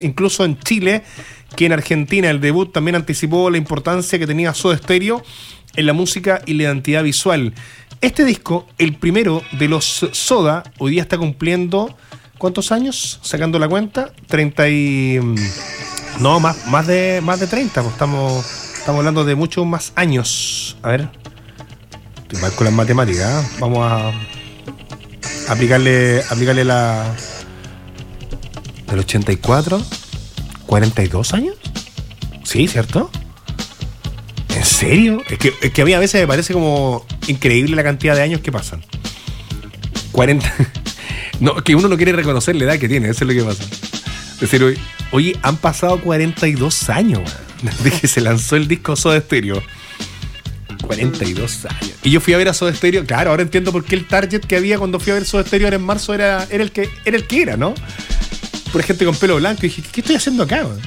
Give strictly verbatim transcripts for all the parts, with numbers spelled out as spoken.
incluso en Chile, que en Argentina el debut también anticipó la importancia que tenía Soda Stereo en la música y la identidad visual. Este disco, el primero de los Soda, hoy día está cumpliendo, ¿cuántos años? Sacando la cuenta, treinta y... No, más, más, de, más de treinta, pues estamos, estamos hablando de muchos más años. A ver, estoy mal con las matemáticas, ¿eh? Vamos a aplicarle, aplicarle la... ¿Del ochenta y cuatro? ¿cuarenta y dos años? Sí, ¿cierto? ¿En serio? Es que, es que a mí a veces me parece como increíble la cantidad de años que pasan. cuarenta... No, que uno no quiere reconocer la edad que tiene, eso es lo que pasa. Es decir, oye, oye han pasado cuarenta y dos años, man, desde que se lanzó el disco Soda Stereo. cuarenta y dos años. Y yo fui a ver a Soda Stereo, claro, ahora entiendo por qué el target que había cuando fui a ver Soda Stereo era en marzo era, era, el, que, era el que era, ¿no? Por gente con pelo blanco. Y dije, ¿qué estoy haciendo acá, man?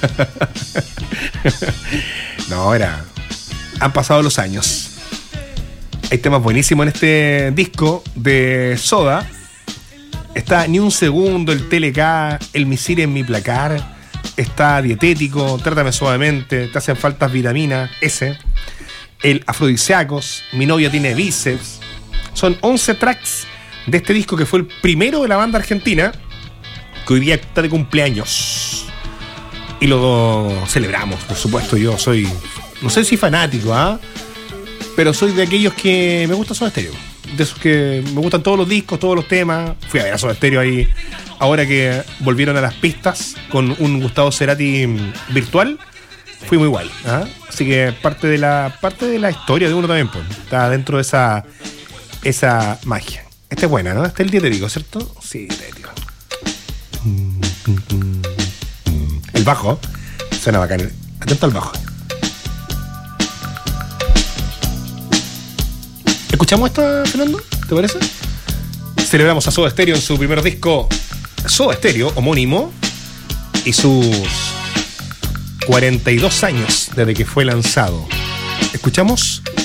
No, era... Han pasado los años. Hay temas buenísimos en este disco de Soda. Está Ni un segundo, el T L K, El misil en mi placar. Está Dietético, Trátame suavemente, Te hacen faltas vitaminas, ese. El Afrodisíacos, Mi novia tiene bíceps. Son once tracks de este disco que fue el primero de la banda argentina, que hoy día está de cumpleaños. Y lo celebramos, por supuesto. Yo soy, no sé si fanático, ¿ah? ¿eh? Pero soy de aquellos que me gusta Soda Stereo. De esos que me gustan todos los discos, todos los temas. Fui a ver a Soda Stereo ahí, ahora que volvieron a las pistas con un Gustavo Cerati virtual. Fui muy guay, ¿eh? Así que parte de la parte de la historia de uno también, pues, está dentro de esa, esa magia. Esta es buena, ¿no? Este es el Dietético, ¿cierto? Sí, Dietético. El bajo suena bacán. Atento al bajo. ¿Escuchamos esta, Fernando? ¿Te parece? Celebramos a Soda Stereo en su primer disco, Soda Stereo, homónimo, y sus cuarenta y dos años desde que fue lanzado. ¿Escuchamos?